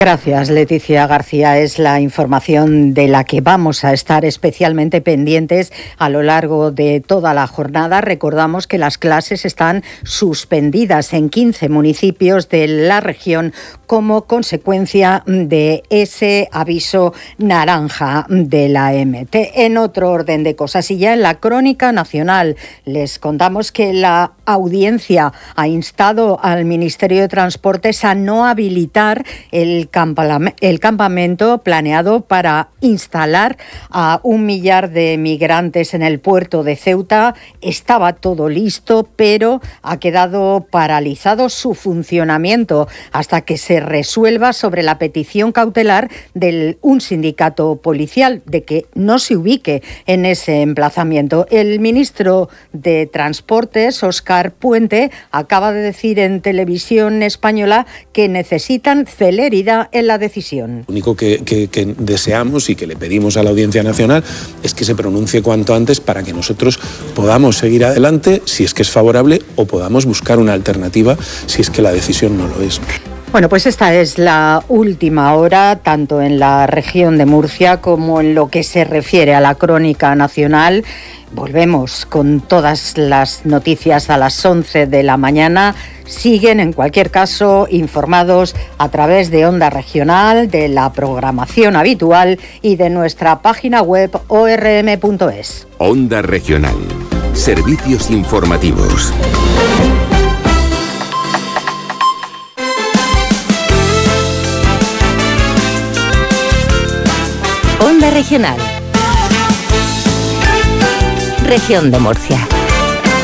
Gracias, Leticia García. Es la información de la que vamos a estar especialmente pendientes a lo largo de toda la jornada. Recordamos que las clases están suspendidas en 15 municipios de la región como consecuencia de ese aviso naranja de la EMET. En otro orden de cosas, y ya en la crónica nacional, les contamos que la audiencia ha instado al Ministerio de Transportes a no habilitar el campamento planeado para instalar a 1 millar de migrantes en el puerto de Ceuta. Estaba todo listo, pero ha quedado paralizado su funcionamiento hasta que se resuelva sobre la petición cautelar de un sindicato policial de que no se ubique en ese emplazamiento. El ministro de Transportes, Óscar Puente, acaba de decir en televisión española que necesitan celeridad en la decisión. Lo único que deseamos y que le pedimos a la Audiencia Nacional es que se pronuncie cuanto antes para que nosotros podamos seguir adelante si es que es favorable o podamos buscar una alternativa si es que la decisión no lo es. Bueno, pues esta es la última hora, tanto en la región de Murcia como en lo que se refiere a la crónica nacional. Volvemos con todas las noticias a las 11 de la mañana. Siguen, en cualquier caso, informados a través de Onda Regional, de la programación habitual y de nuestra página web orm.es. Onda Regional. Servicios informativos. Onda Regional. Región de Murcia.